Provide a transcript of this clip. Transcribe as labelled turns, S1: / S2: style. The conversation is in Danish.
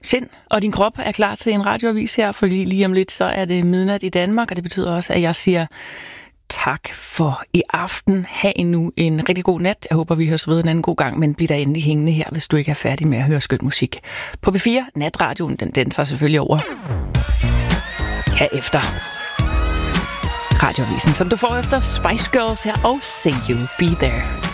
S1: sind og din krop er klar til en radioavis her, for lige om lidt, så er det midnat i Danmark, og det betyder også, at jeg siger tak for i aften. Ha' nu en rigtig god nat. Jeg håber, vi høres ved en anden god gang, men bliv da endelig hængende her, hvis du ikke er færdig med at høre skøn musik. På B4, Natradioen, den tager selvfølgelig over herefter. Radioavisen, som du får efter Spice Girls her, og Say You'll Be There.